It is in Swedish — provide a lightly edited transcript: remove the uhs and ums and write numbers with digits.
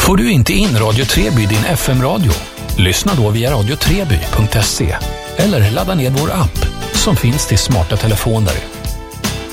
Får du inte in Radio Treby i din FM-radio? Lyssna då via radiotreby.se eller ladda ner vår app som finns till smarta telefoner.